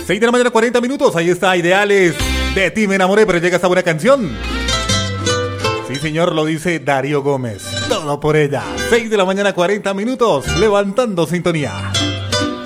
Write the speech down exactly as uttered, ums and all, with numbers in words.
seis de la mañana, cuarenta minutos. Ahí está, Ideales. De ti me enamoré, pero llega esta buena canción. Sí, señor, lo dice Darío Gómez. Todo por ella. seis de la mañana, cuarenta minutos. Levantando sintonía.